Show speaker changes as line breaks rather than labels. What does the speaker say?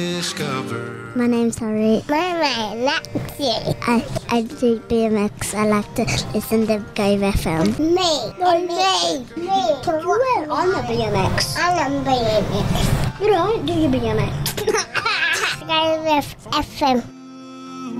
Discover.
My name's Harry.
My name's Lexi.
I do BMX. I like to listen to Go FM.
Me.
I'm a BMX.
I'm a BMX.
You don't do your BMX.
Go with FM.